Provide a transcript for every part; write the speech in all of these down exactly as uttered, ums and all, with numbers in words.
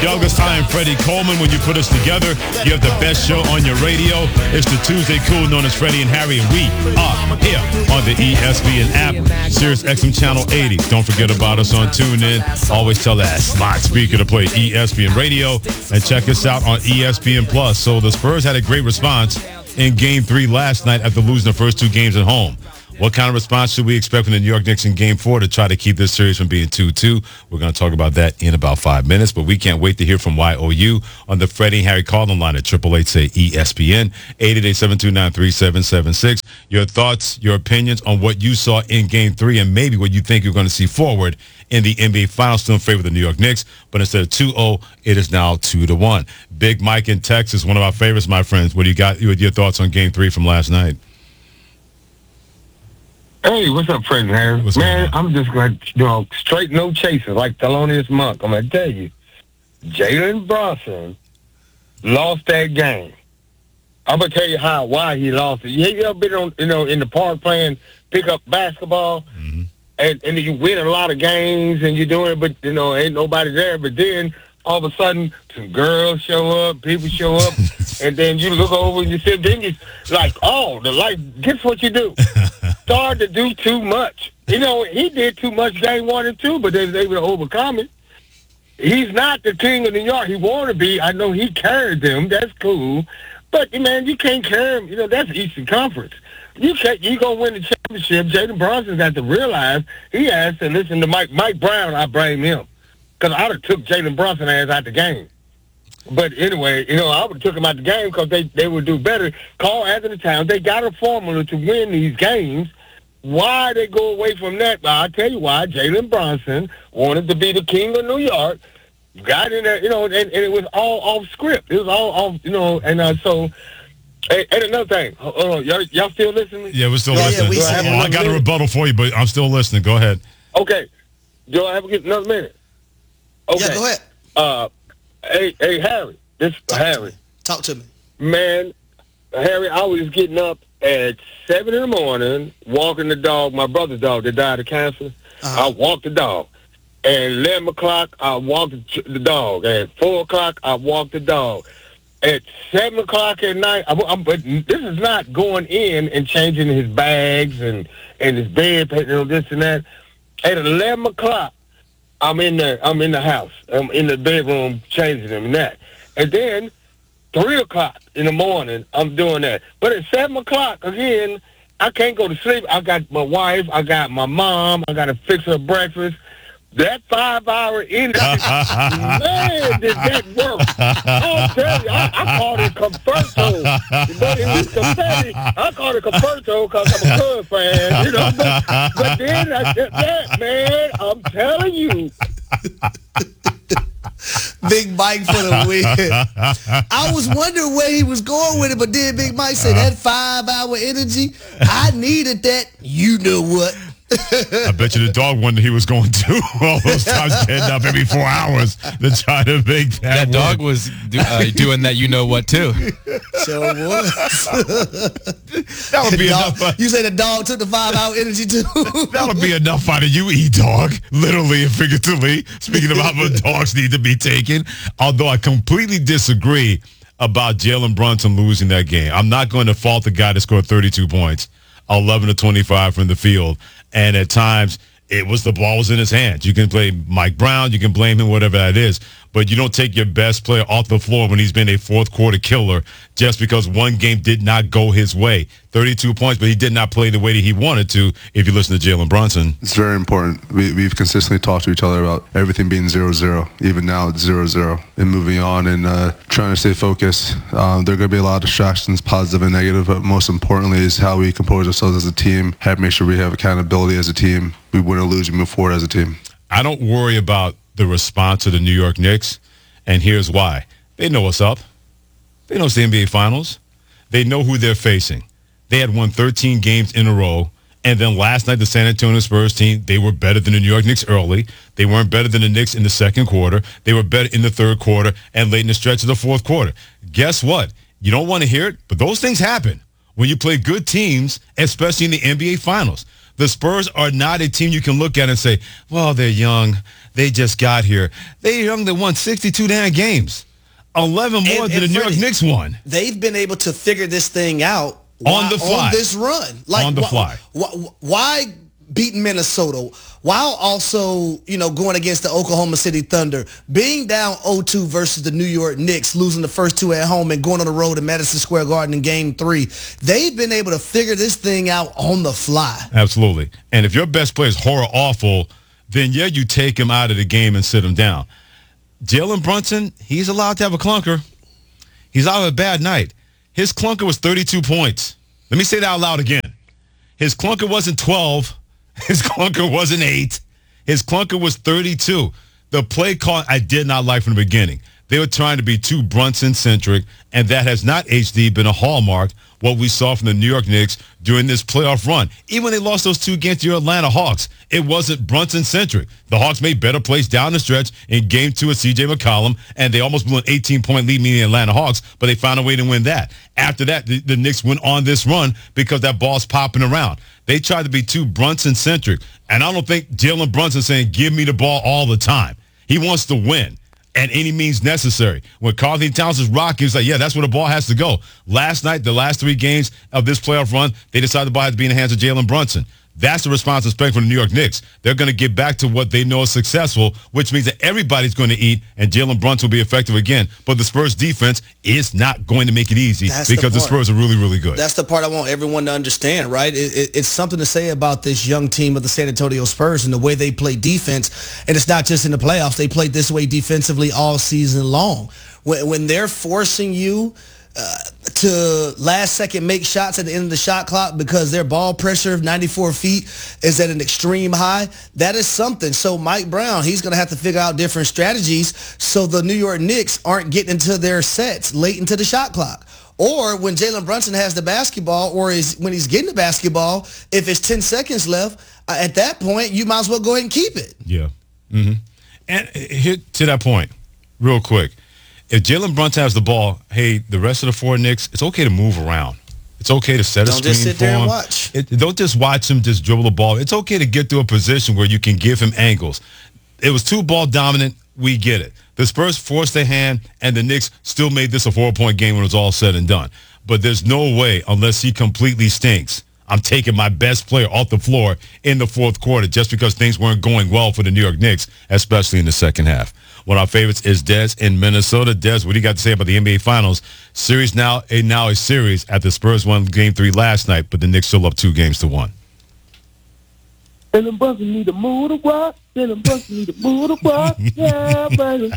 Douglas, I am Freddie Coleman. When you put us together, you have the best show on your radio. It's the Tuesday Cool, known as Freddie and Harry, and we are here on the E S P N app, Sirius X M Channel eighty. Don't forget about us on TuneIn. Always tell that smart speaker to play E S P N Radio, and check us out on E S P N Plus. So the Spurs had a great response in Game three last night after losing the first two games at home. What kind of response should we expect from the New York Knicks in Game four to try to keep this series from being two two? We're going to talk about that in about five minutes, but we can't wait to hear from Y O U on the Freddie and Harry call-in line at eight eight eight, say, E S P N, eight eight eight, seven two nine, three seven seven six. Your thoughts, your opinions on what you saw in Game three and maybe what you think you're going to see forward in the N B A Finals, still in favor of the New York Knicks, but instead of two oh, it is now two to one. Big Mike in Texas, one of our favorites, my friends. What do you got with your thoughts on Game three from last night? Hey, what's up, Fred and Harry? What's Man, up, man? I'm just going to, you know, straight no chaser, like Thelonious Monk. I'm going to tell you, Jalen Brunson lost that game. I'm going to tell you how, why he lost it. You ever been on, you know, in the park playing pickup basketball, Mm-hmm. and, and you win a lot of games, and you're doing it, but, you know, ain't nobody there, but then all of a sudden, some girls show up, people show up, and then you look over and you sit, then you like, oh, the life, guess what you do? Start to do too much. You know, he did too much game one and two, but they was able to overcome it. He's not the king of New York. He want to be. I know he carried them. That's cool. But, man, you can't carry him. You know, that's Eastern Conference. You can't, you going to win the championship. Jalen Brunson's got to realize he has to listen to Mike. Mike Brown, I blame him. Because I would have took Jalen Brunson ass out the game. But anyway, you know, I would have took him out the game because they, they would do better. Karl Anthony Towns, they got a formula to win these games. Why they go away from that? Well, I'll tell you why. Jalen Brunson wanted to be the king of New York. Got in there, you know, and, and it was all off script. It was all off, you know, and uh, so, and, and another thing. Hold on, y'all, y'all still listening? Yeah, we're still Yeah, listening. we Oh, still- I got a rebuttal for you, but I'm still listening. Go ahead. Okay. Do I have to get another minute? Okay. Yeah, go ahead. Uh, hey, hey, Harry. This Harry. Talk to me. Man, Harry, I was getting up at seven in the morning, walking the dog, my brother's dog that died of cancer. Uh-huh. I walked the dog. At eleven o'clock, I walked the dog. At four o'clock, I walked the dog. At seven o'clock at night, I, I'm, but this is not going in and changing his bags and, and his bed, you know, this and that. At eleven o'clock, I'm in the I'm in the house. I'm in the bedroom changing them and that. And then three o'clock in the morning, I'm doing that. But at seven o'clock again, I can't go to sleep. I got my wife, I got my mom, I got to fix her breakfast. That five-hour energy, man, did that work. I'll tell you, I, I called it converto. But it was confetti. I called it converto because I'm a Cubs fan, you know. But, but then, I did that, man, I'm telling you. Big Mike for the win. I was wondering where he was going with it, but then Big Mike said that five-hour energy, I needed that. You know what? I bet you the dog wondered he was going to all those times getting up every four hours to try to make that That work. dog was do, uh, doing that, you know what, too. So what? That would be Dog- enough. uh, you say the dog took the five-hour energy too? That would be enough out of you, E-Dog, literally and figuratively. Speaking of how much dogs need to be taken, although I completely disagree about Jalen Brunson losing that game. I'm not going to fault the guy that scored thirty-two points, eleven to twenty-five from the field, and at times it was the ball was in his hands. You can blame Mike Brown, you can blame him, whatever that is, but you don't take your best player off the floor when he's been a fourth quarter killer just because one game did not go his way. thirty-two points, but he did not play the way that he wanted to, if you listen to Jalen Brunson. It's very important. We, we've consistently talked to each other about everything being zero zero. Even now it's zero zero. And moving on and uh, trying to stay focused. Um, there are going to be a lot of distractions, positive and negative, but most importantly is how we compose ourselves as a team, have make sure we have accountability as a team. We win or lose, we move forward as a team. I don't worry about the response of the New York Knicks, and here's why. They know what's up. They know it's the N B A Finals. They know who they're facing. They had won thirteen games in a row, and then last night the San Antonio Spurs team, they were better than the New York Knicks early. They weren't better than the Knicks in the second quarter. They were better in the third quarter and late in the stretch of the fourth quarter. Guess what? You don't want to hear it, but those things happen when you play good teams, especially in the N B A Finals. The Spurs are not a team you can look at and say, well, they're young. They just got here. They're young. They won sixty-two damn games. eleven more And- than and the New Freddie, York Knicks won. They've been able to figure this thing out On while- the fly. on this run. Like, On the wh- fly. wh- why beating Minnesota while also, you know, going against the Oklahoma City Thunder, being down oh two versus the New York Knicks, losing the first two at home and going on the road in Madison Square Garden in game three. They've been able to figure this thing out on the fly. Absolutely. And if your best player is horror awful, then, yeah, you take him out of the game and sit him down. Jalen Brunson, he's allowed to have a clunker. He's out of a bad night. His clunker was thirty-two points. Let me say that out loud again. His clunker wasn't twelve. His clunker wasn't eight. His clunker was thirty-two. The play call I did not like from the beginning. They were trying to be too Brunson-centric, and that has not, H D, been a hallmark what we saw from the New York Knicks during this playoff run. Even when they lost those two against your Atlanta Hawks, it wasn't Brunson-centric. The Hawks made better plays down the stretch in game two with C J McCollum, and they almost blew an eighteen-point lead, meaning the Atlanta Hawks, but they found a way to win that. After that, the, the Knicks went on this run because that ball's popping around. They tried to be too Brunson-centric, and I don't think Jalen Brunson saying, give me the ball all the time. He wants to win at any means necessary. When Karl Anthony Towns is rocking, he's like, yeah, that's where the ball has to go. Last night, the last three games of this playoff run, they decided the ball had to be in the hands of Jalen Brunson. That's the response and expect from the New York Knicks. They're going to get back to what they know is successful, which means that everybody's going to eat, and Jalen Brunson will be effective again. But the Spurs defense is not going to make it easy That's the because the, part. Spurs are really, really good. That's the part I want everyone to understand, right? It, it, it's something to say about this young team of the San Antonio Spurs and the way they play defense. And it's not just in the playoffs. They played this way defensively all season long. When, when they're forcing you uh, to last second make shots at the end of the shot clock because their ball pressure of ninety-four feet is at an extreme high, that is something. So Mike Brown, he's going to have to figure out different strategies so the New York Knicks aren't getting into their sets late into the shot clock. Or when Jalen Brunson has the basketball, or is when he's getting the basketball, if it's ten seconds left, uh, at that point, you might as well go ahead and keep it. Yeah. Mm-hmm. And here, to that point, real quick, if Jalen Brunson has the ball, hey, the rest of the four Knicks, it's okay to move around. It's okay to set a Don't screen just sit for there and him. watch. It, don't just watch him just dribble the ball. It's okay to get to a position where you can give him angles. It was two ball dominant. We get it. The Spurs forced their hand, and the Knicks still made this a four-point game when it was all said and done. But there's no way, unless he completely stinks, I'm taking my best player off the floor in the fourth quarter just because things weren't going well for the New York Knicks, especially in the second half. One of our favorites is Dez in Minnesota. Dez, what do you got to say about the N B A Finals? Series now a now a series at the Spurs won game three last night, but the Knicks still up two games to one. Jalen Brunson need to move the rock. Jalen Brunson need to move the rock. Yeah, baby.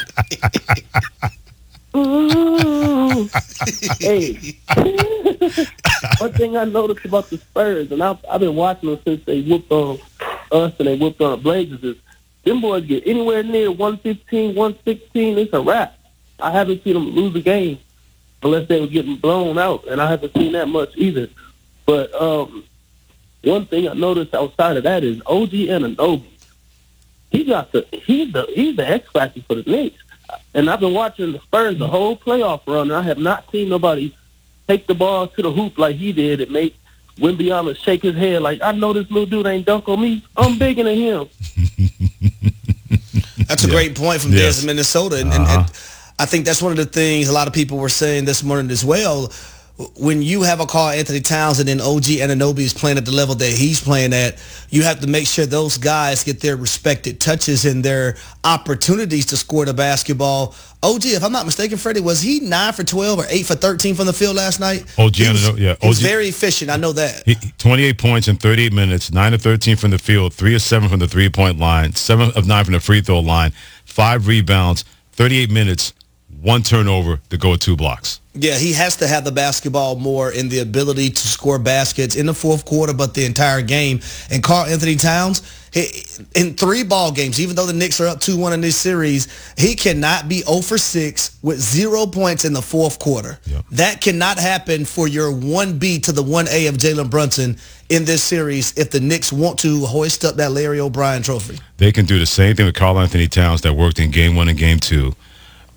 Ooh. Hey. One thing I noticed about the Spurs, and I've, I've been watching them since they whooped on us and they whooped on the Blazers, is them boys get anywhere near one fifteen, one sixteen, it's a wrap. I haven't seen them lose a game unless they were getting blown out, and I haven't seen that much either. But um, one thing I noticed outside of that is O G Anunoby. He got the he's the he's the X factor for the Knicks. And I've been watching the Spurs the whole playoff run, and I have not seen nobody take the ball to the hoop like he did and make Wembanyama shake his head like, I know this little dude ain't dunk on me. I'm bigger than him. That's a Yeah. great point from Yes. Dez in Minnesota. And, and, Uh-huh. and I think that's one of the things a lot of people were saying this morning as well. When you have a Karl Anthony Towns and then O G Anunoby is playing at the level that he's playing at, you have to make sure those guys get their respected touches and their opportunities to score the basketball. O G, if I'm not mistaken, Freddie, was he nine for twelve or eight for thirteen from the field last night? O G He was- Anunoby, yeah, He was O G very efficient. I know that. He, twenty-eight points in thirty-eight minutes, nine of thirteen from the field, three of seven from the three-point line, seven of nine from the free throw line, five rebounds, thirty-eight minutes, one turnover to go two blocks. Yeah, he has to have the basketball more in the ability to score baskets in the fourth quarter, but the entire game. And Karl Anthony Towns, he, in three ball games, even though the Knicks are up two one in this series, he cannot be zero for six with zero points in the fourth quarter. Yep. That cannot happen for your one B to the one A of Jalen Brunson in this series if the Knicks want to hoist up that Larry O'Brien trophy. They can do the same thing with Karl Anthony Towns that worked in game one and game two.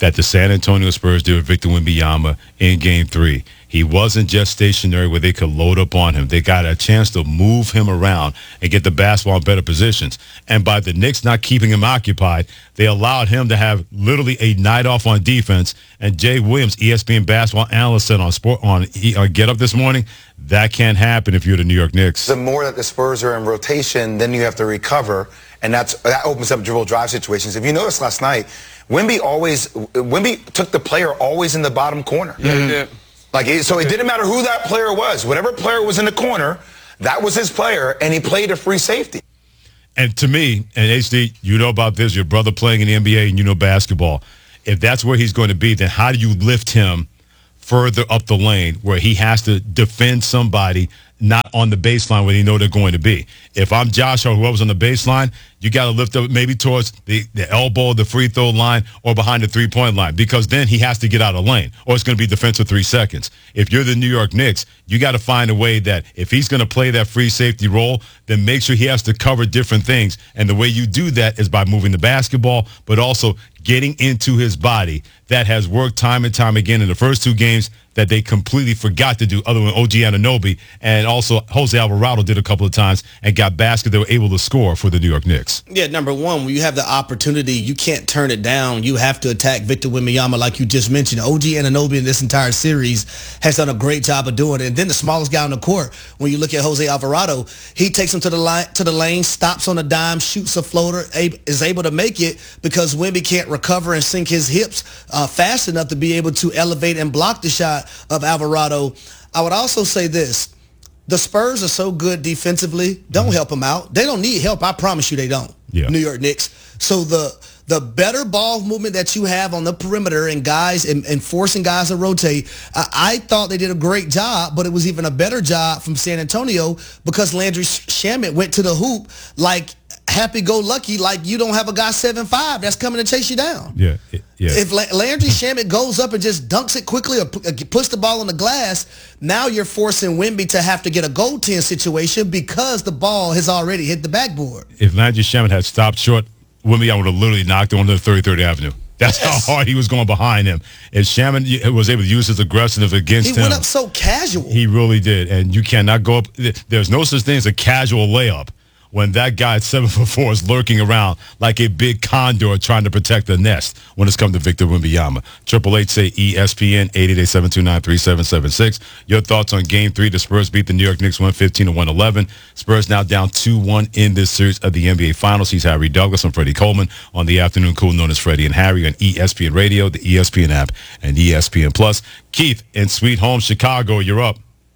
that the San Antonio Spurs did with Victor Wembanyama in Game three. He wasn't just stationary where they could load up on him. They got a chance to move him around and get the basketball in better positions. And by the Knicks not keeping him occupied, they allowed him to have literally a night off on defense. And Jay Williams, E S P N basketball analyst, said on Sport on uh, Get Up this morning, that can't happen if you're the New York Knicks. The more that the Spurs are in rotation, then you have to recover, and that's that opens up dribble drive situations. If you noticed last night, Wemby always Wemby took the player always in the bottom corner. Yeah, he did. Like, so it didn't matter who that player was. Whatever player was in the corner, that was his player, and he played a free safety. And to me, and H D, you know about this, your brother playing in the N B A and you know basketball. If that's where he's going to be, then how do you lift him further up the lane where he has to defend somebody not on the baseline where they know they're going to be? If I'm Josh or whoever's on the baseline, you got to lift up maybe towards the, the elbow, the free throw line, or behind the three-point line, because then he has to get out of lane, or it's going to be defensive three seconds. If you're the New York Knicks, you got to find a way that if he's going to play that free safety role, then make sure he has to cover different things. And the way you do that is by moving the basketball, but also getting into his body. That has worked time and time again in the first two games that they completely forgot to do, other than O G Anunoby, and also Jose Alvarado did a couple of times and got baskets that were able to score for the New York Knicks. Yeah, number one, when you have the opportunity, you can't turn it down. You have to attack Victor Wembanyama like you just mentioned. O G Anunoby in this entire series has done a great job of doing it. And then the smallest guy on the court, when you look at Jose Alvarado, he takes him to the line, to the lane, stops on a dime, shoots a floater, is able to make it because Wemby can't recover and sink his hips uh, fast enough to be able to elevate and block the shot of Alvarado. I would also say this. The Spurs are so good defensively. Don't mm-hmm. help them out. They don't need help. I promise you they don't. Yeah. New York Knicks. So the the better ball movement that you have on the perimeter and guys and, and forcing guys to rotate, I, I thought they did a great job, but it was even a better job from San Antonio because Landry Shamet went to the hoop like happy-go-lucky, like you don't have a guy seven five that's coming to chase you down. Yeah, yeah. If Landry Shamet goes up and just dunks it quickly or puts the ball on the glass, now you're forcing Wemby to have to get a goaltend situation because the ball has already hit the backboard. If Landry Shamet had stopped short, Wemby would have literally knocked him onto the thirty-third Avenue. That's yes. how hard he was going behind him. If Shamet was able to use his aggressiveness against he him. He went up so casual. He really did. And you cannot go up. There's no such thing as a casual layup when that guy at seven foot four is lurking around like a big condor trying to protect the nest when it's come to Victor Wembanyama. Triple Eight say E S P N, eight eight eight, seven two nine, three seven seven six. Your thoughts on Game three. The Spurs beat the New York Knicks one fifteen to one eleven. Spurs now down two one in this series of the N B A Finals. He's Harry Douglas and Freddie Coleman on the afternoon cool known as Freddie and Harry on E S P N Radio, the E S P N app, and E S P N Plus. Keith in Sweet Home, Chicago, you're up.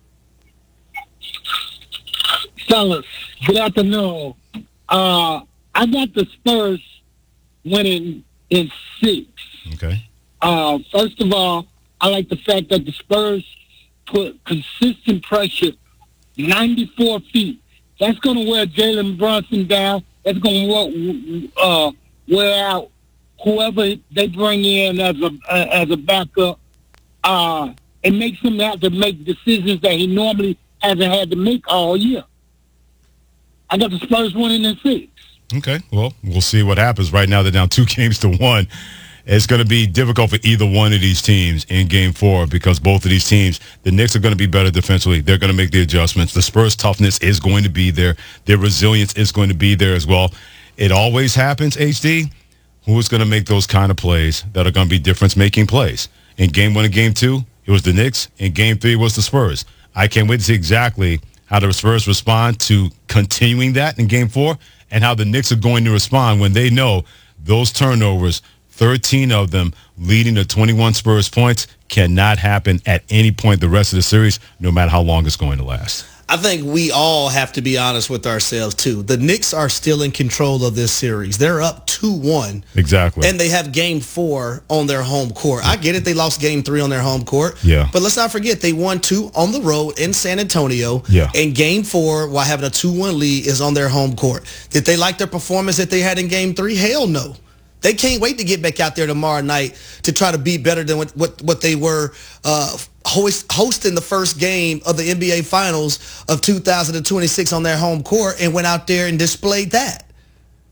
Fellas, good afternoon. Uh, I got the Spurs winning in six. Okay. Uh, first of all, I like the fact that the Spurs put consistent pressure, ninety-four feet. That's going to wear Jalen Brunson down. That's going to uh, wear out whoever they bring in as a uh, as a backup. Uh, it makes him have to make decisions that he normally hasn't had to make all year. I got the Spurs winning in six. Okay, well, we'll see what happens. Right now, they're down two games to one. It's going to be difficult for either one of these teams in Game four because both of these teams, the Knicks are going to be better defensively. They're going to make the adjustments. The Spurs' toughness is going to be there. Their resilience is going to be there as well. It always happens, H D. Who is going to make those kind of plays that are going to be difference-making plays? In Game one and Game two, it was the Knicks. In Game three, it was the Spurs. I can't wait to see exactly how the Spurs respond to continuing that in Game four and how the Knicks are going to respond when they know those turnovers, thirteen of them leading to twenty-one Spurs points, cannot happen at any point the rest of the series, no matter how long it's going to last. I think we all have to be honest with ourselves, too. The Knicks are still in control of this series. They're up two one. Exactly. And they have Game four on their home court. I get it. They lost Game three on their home court. Yeah. But let's not forget, they won two on the road in San Antonio. Yeah. And Game four, while having a two one lead, is on their home court. Did they like their performance that they had in Game three? Hell no. They can't wait to get back out there tomorrow night to try to be better than what, what, what they were uh, host, hosting the first game of the N B A Finals of two thousand twenty-six on their home court and went out there and displayed that.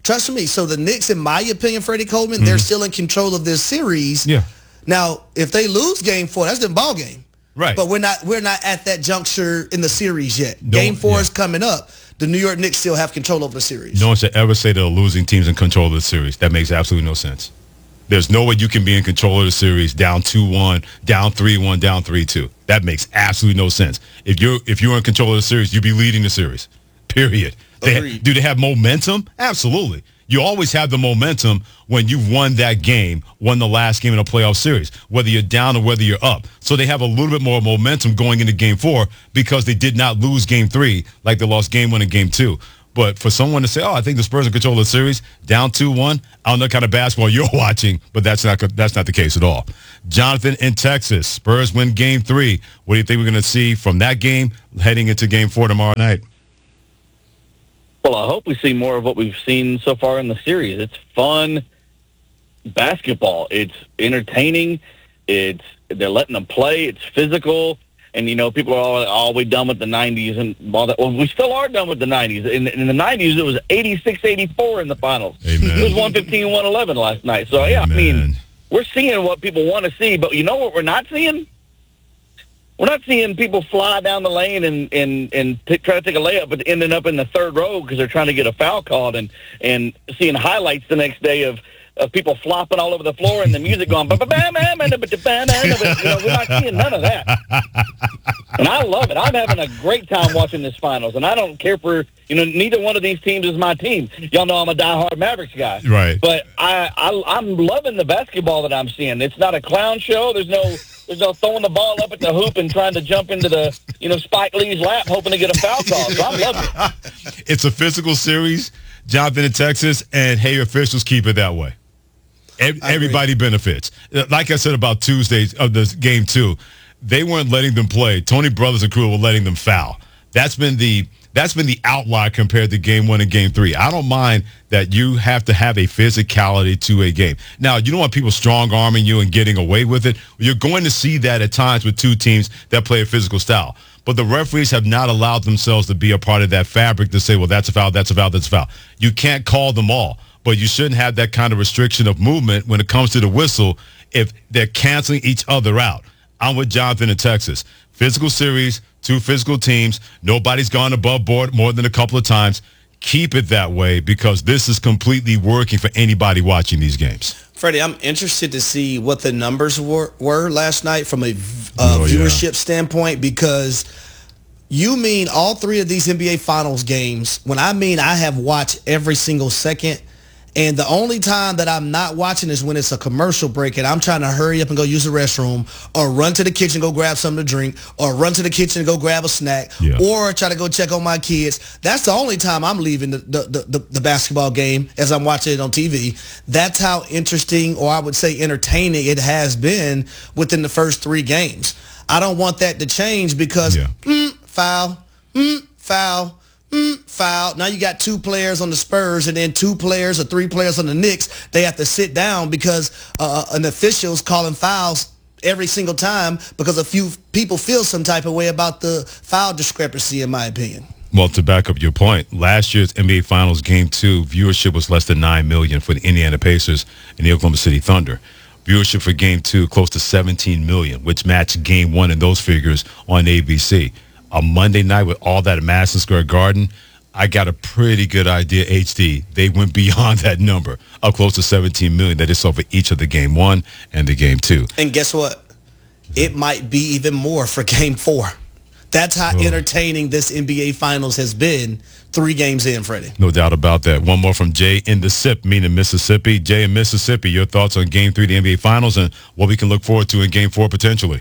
Trust me. So the Knicks, in my opinion, Freddie Coleman, mm-hmm. they're still in control of this series. Yeah. Now, if they lose game four, that's the ball game. Right. But we're not we're not at that juncture in the series yet. No, game four yeah. is coming up. The New York Knicks still have control over the series. No one should ever say they're losing teams in control of the series. That makes absolutely no sense. There's no way you can be in control of the series down two one, down three one, down three two. That makes absolutely no sense. If you're if you're in control of the series, you'd be leading the series. Period. They, do they have momentum? Absolutely. You always have the momentum when you've won that game, won the last game in a playoff series, whether you're down or whether you're up. So they have a little bit more momentum going into game four because they did not lose game three like they lost game one and game two. But for someone to say, oh, I think the Spurs are in control of the series, down two one, I don't know what kind of basketball you're watching, but that's not that's not the case at all. Jonathan in Texas, Spurs win game three. What do you think we're going to see from that game heading into game four tomorrow night? Well, I hope we see more of what we've seen so far in the series. It's fun basketball. It's entertaining. It's they're letting them play. It's physical. And, you know, people are all, all we done with the nineties and all that. Well, we still are done with the nineties. In, in the nineties, it was eighty-six eighty-four in the finals. Amen. It was one fifteen one eleven last night. So, yeah, Amen. I mean, we're seeing what people want to see. But you know what we're not seeing? We're not seeing people fly down the lane and and and t- try to take a layup, but ending up in the third row because they're trying to get a foul called, and and seeing highlights the next day of, of people flopping all over the floor and the music going ba ba ba ba ba ba ba ba. You know, we're not seeing none of that, and I love it. I'm having a great time watching this finals, and I don't care for you know neither one of these teams is my team. Y'all know I'm a diehard Mavericks guy, right? But I, I I'm loving the basketball that I'm seeing. It's not a clown show. There's no. There's no throwing the ball up at the hoop and trying to jump into the, you know, Spike Lee's lap hoping to get a foul call. So I'm loving it. It's a physical series, Jonathan in Texas, and, hey, officials keep it that way. Everybody benefits. Like I said about Tuesdays of this game two, they weren't letting them play. Tony Brothers and crew were letting them foul. That's been the that's been the outlier compared to game one and game three. I don't mind that you have to have a physicality to a game. Now, you don't want people strong-arming you and getting away with it. You're going to see that at times with two teams that play a physical style. But the referees have not allowed themselves to be a part of that fabric to say, well, that's a foul, that's a foul, that's a foul. You can't call them all. But you shouldn't have that kind of restriction of movement when it comes to the whistle if they're canceling each other out. I'm with Jonathan in Texas. Physical series, two physical teams. Nobody's gone above board more than a couple of times. Keep it that way because this is completely working for anybody watching these games. Freddie, I'm interested to see what the numbers were, were last night from a uh, oh, viewership yeah. standpoint because you mean all three of these N B A Finals games. When I mean I have watched every single second, and the only time that I'm not watching is when it's a commercial break and I'm trying to hurry up and go use the restroom or run to the kitchen, go grab something to drink or run to the kitchen and go grab a snack yeah. or try to go check on my kids. That's the only time I'm leaving the, the, the, the basketball game as I'm watching it on T V. That's how interesting, or I would say entertaining, it has been within the first three games. I don't want that to change because yeah. mm, foul, mm, foul, Mm, foul. Now you got two players on the Spurs and then two players or three players on the Knicks. They have to sit down because uh, an official's calling fouls every single time because a few people feel some type of way about the foul discrepancy, in my opinion. Well, to back up your point, last year's N B A Finals Game two viewership was less than nine million for the Indiana Pacers and the Oklahoma City Thunder. Viewership for Game two close to seventeen million, which matched Game one in those figures on A B C. A Monday night with all that at Madison Square Garden, I got a pretty good idea, H D. They went beyond that number of close to seventeen million that they saw for each of the game one and the game two. And guess what? It might be even more for game four. That's how oh. entertaining this N B A Finals has been three games in, Freddie. No doubt about that. One more from Jay in the S I P, meaning Mississippi. Jay in Mississippi, your thoughts on game three of the N B A Finals and what we can look forward to in game four potentially.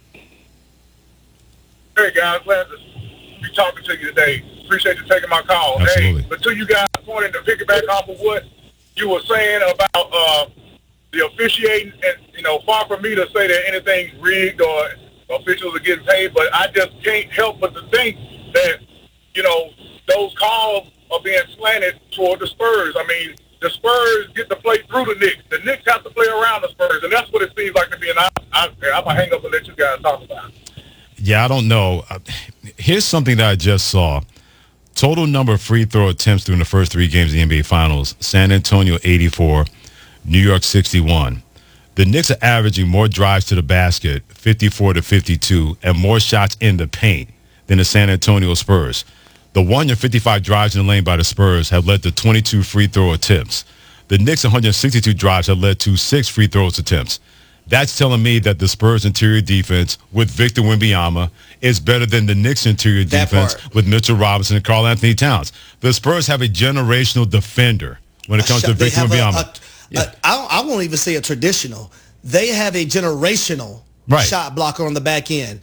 Hey, guys, glad to be talking to you today. Appreciate you taking my call. Absolutely. Hey, but to you guys, wanted to piggyback off of what you were saying about uh, the officiating, and, you know, far from me to say that anything's rigged or officials are getting paid, but I just can't help but to think that, you know, those calls are being slanted toward the Spurs. I mean, the Spurs get to play through the Knicks. The Knicks have to play around the Spurs, and that's what it seems like to me, and I, I, I'm going to hang up and let you guys talk about it. Yeah, I don't know. Here's something that I just saw. total number of free throw attempts during the first three games of the N B A Finals, San Antonio eighty-four, New York sixty-one. The Knicks are averaging more drives to the basket, fifty-four to fifty-two, and more shots in the paint than the San Antonio Spurs. The one hundred fifty-five drives in the lane by the Spurs have led to twenty-two free throw attempts. The Knicks' one hundred sixty-two drives have led to six free throws attempts. That's telling me that the Spurs' interior defense with Victor Wembanyama is better than the Knicks' interior That defense part. with Mitchell Robinson and Karl Anthony Towns. The Spurs have a generational defender when it comes to They Victor have a- Wembanyama. a- a- I, I won't even say a traditional. They have a generational Right. shot blocker on the back end.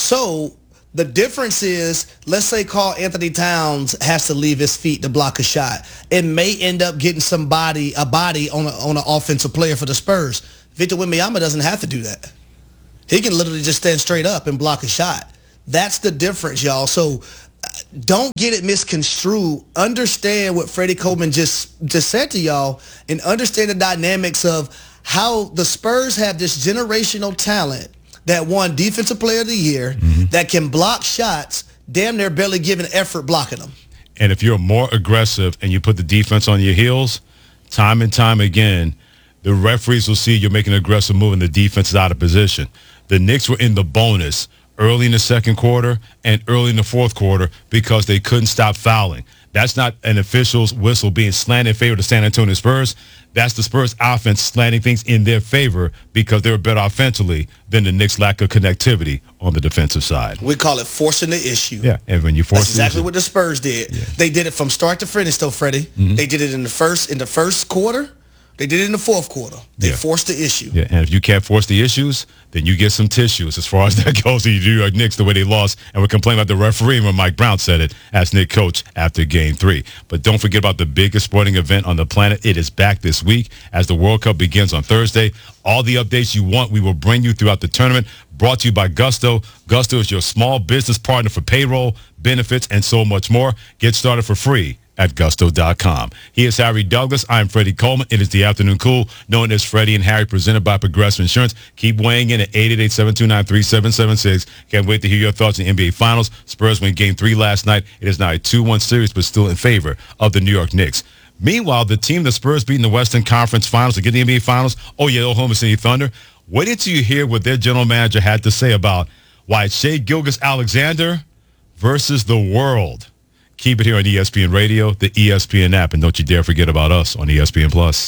So the difference is, let's say Karl Anthony Towns has to leave his feet to block a shot. It may end up getting somebody, a body on a, on an offensive player for the Spurs. Victor Wembanyama doesn't have to do that. He can literally just stand straight up and block a shot. That's the difference, y'all. So uh, don't get it misconstrued. Understand what Freddie Coleman just, just said to y'all, and understand the dynamics of how the Spurs have this generational talent that won Defensive Player of the Year, Mm-hmm. that can block shots, damn near barely giving effort blocking them. And if you're more aggressive and you put the defense on your heels, time and time again, the referees will see you're making an aggressive move and the defense is out of position. The Knicks were in the bonus early in the second quarter and early in the fourth quarter because they couldn't stop fouling. That's not an official's whistle being slanted in favor of the San Antonio Spurs. That's the Spurs offense slanting things in their favor because they were better offensively than the Knicks' lack of connectivity on the defensive side. We call it forcing the issue. Yeah, and when you force That's the exactly issue- what the Spurs did. They did it from start to finish, though, Freddie. Mm-hmm. They did it in the first in the first quarter. They did it in the fourth quarter. They Yeah. forced the issue. Yeah, and if you can't force the issues, then you get some tissues as far as that goes. You do your Knicks the way they lost, and we're complaining about the referee when Mike Brown said it as Knicks coach after game three. But don't forget about the biggest sporting event on the planet. It is back this week as the World Cup begins on Thursday. All the updates you want, we will bring you throughout the tournament. Brought to you by Gusto. Gusto is your small business partner for payroll, benefits, and so much more. Get started for free at gusto dot com. He is Harry Douglas. I'm Freddie Coleman. It is the Afternoon Cool, known as Freddie and Harry, presented by Progressive Insurance. Keep weighing in at eight eight eight, seven two nine, three seven seven six. Can't wait to hear your thoughts on the N B A Finals. Spurs win game three last night. It is now a two one series, but still in favor of the New York Knicks. Meanwhile, the team the Spurs beat in the Western Conference Finals to get the N B A Finals, oh yeah, Oklahoma City Thunder. Wait until you hear what their general manager had to say about why it's Shai Gilgeous-Alexander versus the world. Keep it here on E S P N Radio, the E S P N app, and don't you dare forget about us on E S P N Plus.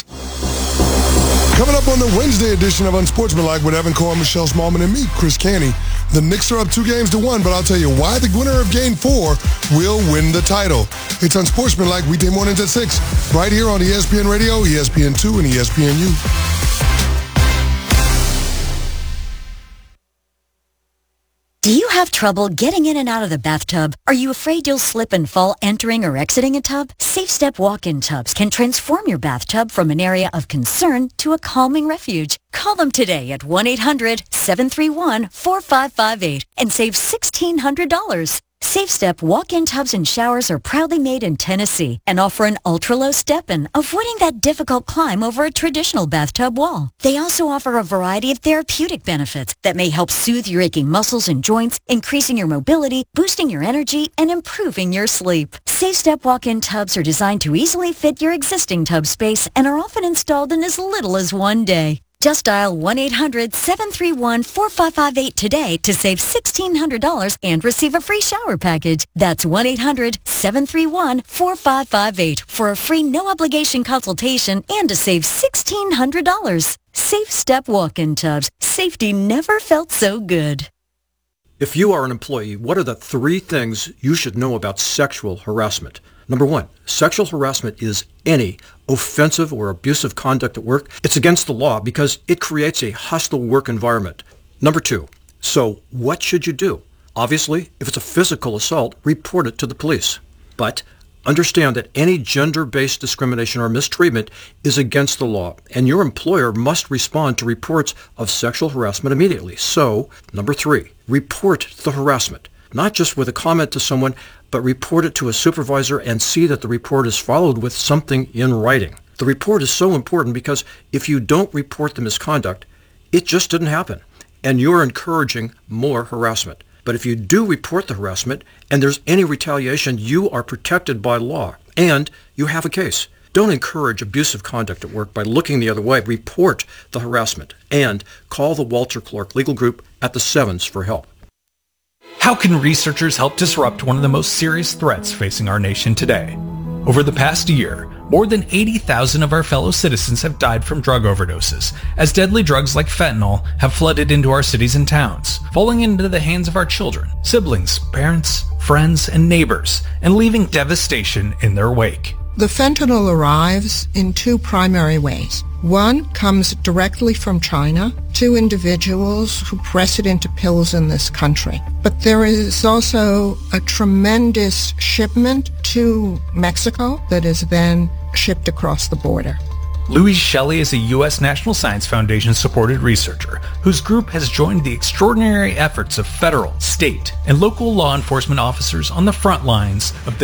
Coming up on the Wednesday edition of Unsportsmanlike with Evan Cohen, Michelle Smallman, and me, Chris Canty. The Knicks are up two games to one, but I'll tell you why the winner of Game four will win the title. It's Unsportsmanlike weekday mornings at six, right here on E S P N Radio, E S P N two, and E S P N U. Do you have trouble getting in and out of the bathtub? Are you afraid you'll slip and fall entering or exiting a tub? Safe Step walk-in tubs can transform your bathtub from an area of concern to a calming refuge. Call them today at one eight hundred, seven three one, four five five eight and save sixteen hundred dollars. Safe Step walk-in tubs and showers are proudly made in Tennessee and offer an ultra-low step-in, avoiding that difficult climb over a traditional bathtub wall. They also offer a variety of therapeutic benefits that may help soothe your aching muscles and joints, increasing your mobility, boosting your energy, and improving your sleep. Safe Step walk-in tubs are designed to easily fit your existing tub space and are often installed in as little as one day. Just dial one eight hundred, seven three one, four five five eight today to save sixteen hundred dollars and receive a free shower package. That's one eight hundred, seven three one, four five five eight for a free no-obligation consultation and to save sixteen hundred dollars. Safe Step walk-in tubs. Safety never felt so good. If you are an employee, what are the three things you should know about sexual harassment? Number one, sexual harassment is any offensive or abusive conduct at work. It's against the law because it creates a hostile work environment. Number two, so what should you do? Obviously, if it's a physical assault, report it to the police. But understand that any gender-based discrimination or mistreatment is against the law, and your employer must respond to reports of sexual harassment immediately. So, number three, report the harassment. Not just with a comment to someone, but report it to a supervisor and see that the report is followed with something in writing. The report is so important because if you don't report the misconduct, it just didn't happen, and you're encouraging more harassment. But if you do report the harassment and there's any retaliation, you are protected by law and you have a case. Don't encourage abusive conduct at work by looking the other way. Report the harassment and call the Walter Clark Legal Group at the Sevens for help. How can researchers help disrupt one of the most serious threats facing our nation today? Over the past year, more than eighty thousand of our fellow citizens have died from drug overdoses, as deadly drugs like fentanyl have flooded into our cities and towns, falling into the hands of our children, siblings, parents, friends, and neighbors, and leaving devastation in their wake. The fentanyl arrives in two primary ways. One comes directly from China to individuals who press it into pills in this country. But there is also a tremendous shipment to Mexico that is then shipped across the border. Louise Shelley is a U S National Science Foundation-supported researcher whose group has joined the extraordinary efforts of federal, state, and local law enforcement officers on the front lines of the